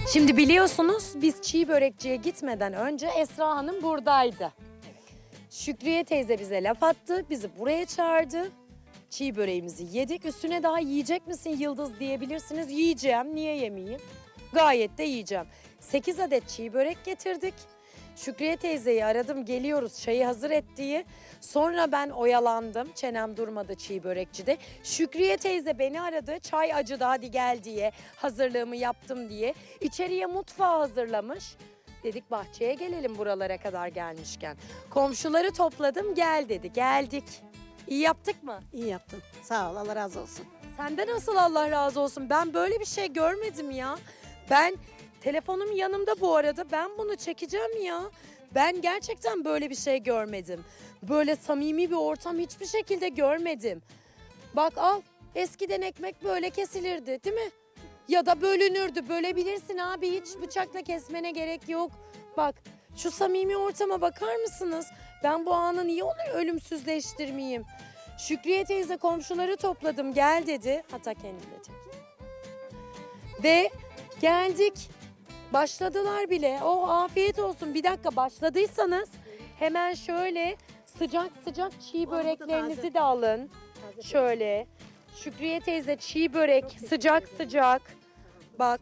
Şimdi biliyorsunuz biz çiğ börekçiye gitmeden önce Esra Hanım buradaydı. Şükriye teyze bize laf attı, bizi buraya çağırdı. Çiğ böreğimizi yedik. Üstüne daha yiyecek misin Yıldız diyebilirsiniz. Yiyeceğim, niye yemeyeyim? Gayet de yiyeceğim. 8 adet çiğ börek getirdik. Şükriye teyzeyi aradım, geliyoruz çayı hazır et diye. Sonra ben oyalandım, çenem durmadı çiğ börekçide. Şükriye teyze beni aradı, çay acıdı hadi gel diye, hazırlığımı yaptım diye. İçeriye mutfağı hazırlamış. Dedik bahçeye gelelim buralara kadar gelmişken. Komşuları topladım gel dedi, geldik. İyi yaptık mı? İyi yaptın. Sağ ol. Allah razı olsun. Senden nasıl Allah razı olsun? Ben böyle bir şey görmedim ya. Ben telefonum yanımda bu arada. Ben bunu çekeceğim ya. Ben gerçekten böyle bir şey görmedim. Böyle samimi bir ortam hiçbir şekilde görmedim. Bak al. Eskiden ekmek böyle kesilirdi, değil mi? Ya da bölünürdü. Bölebilirsin abi. Hiç bıçakla kesmene gerek yok. Bak şu samimi ortama bakar mısınız? Ben bu anı niye onu ölümsüzleştirmeyeyim? Şükriye teyze komşuları topladım gel dedi. Hatta kendim de çek. Ve geldik. Başladılar bile. Oh afiyet olsun. Bir dakika başladıysanız hemen şöyle sıcak sıcak çiğ böreklerinizi de alın. Şöyle. Şükriye teyze çiğ börek sıcak sıcak. Bak.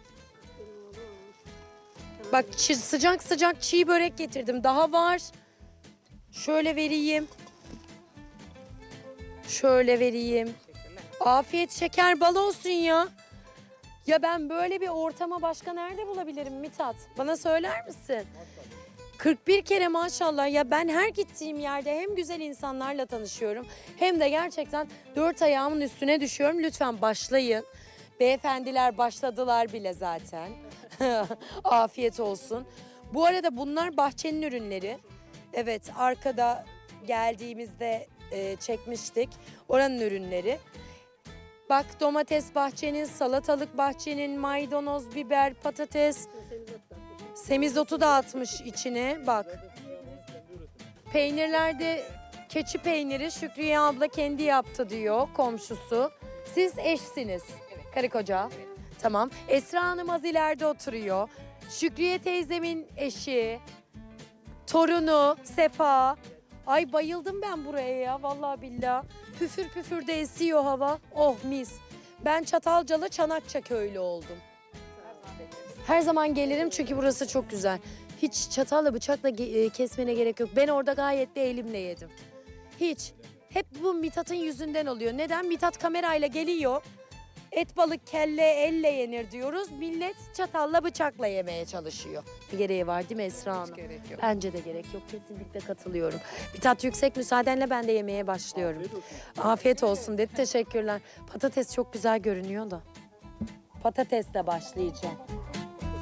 Bak sıcak sıcak çiğ börek getirdim. Daha var. Şöyle vereyim. Şöyle vereyim. Afiyet şeker bal olsun ya. Ya ben böyle bir ortama başka nerede bulabilirim Mithat? Bana söyler misin? 41 kere maşallah ya ben her gittiğim yerde hem güzel insanlarla tanışıyorum hem de gerçekten dört ayağımın üstüne düşüyorum. Lütfen başlayın. Beyefendiler başladılar bile zaten. Afiyet olsun. Bu arada bunlar bahçenin ürünleri. Evet arkada geldiğimizde çekmiştik. Oranın ürünleri. Bak domates bahçenin, salatalık bahçenin, maydanoz, biber, patates. Semizotu da atmış içine bak. Peynirlerde keçi peyniri Şükriye abla kendi yaptı diyor komşusu. Siz eşsiniz. Karı koca. Tamam. Esra Hanım az ileride oturuyor. Şükriye teyzemin eşi. Torunu Sefa. Ay bayıldım ben buraya ya vallahi billah. Püfür püfür de esiyor hava. Oh mis. Ben Çatalcalı Çanakça köylü oldum. Her zaman gelirim çünkü burası çok güzel. Hiç çatalla bıçakla kesmene gerek yok. Ben orada gayet de elimle yedim. Hiç. Hep bu Mithat'ın yüzünden oluyor. Neden? Mithat kamerayla geliyor. Et balık kelle elle yenir diyoruz. Millet çatalla bıçakla yemeye çalışıyor. Bir gereği var değil mi Esra Hanım? Hiç gerek yok. Bence de gerek yok. Kesinlikle katılıyorum. Mithat yüksek müsaadenle ben de yemeye başlıyorum. Afiyet olsun dedi. Teşekkürler. Patates çok güzel görünüyor da. Patatesle başlayacağım.